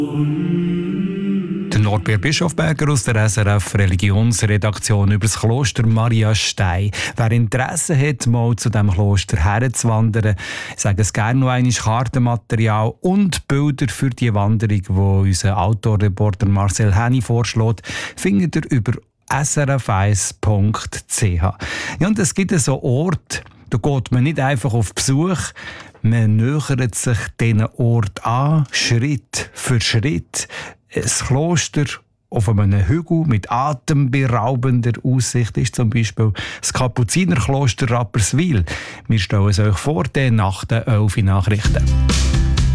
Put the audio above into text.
Der Norbert Bischofberger aus der SRF Religionsredaktion über das Kloster Maria Stein. Wer Interesse hat, mal zu diesem Kloster herzuwandern, ich sage es gerne noch einmal, Kartenmaterial und Bilder für die Wanderung, die unser Outdoor-Reporter Marcel Henny vorschlägt, findet ihr über srf1.ch. Ja, und es gibt so Orte, da geht man nicht einfach auf Besuch, man nähert sich diesen Ort an, Schritt für Schritt. Ein Kloster auf einem Hügel mit atemberaubender Aussicht ist zum Beispiel das Kapuzinerkloster Rapperswil. Wir stellen es euch vor, nach den 11 Nachrichten.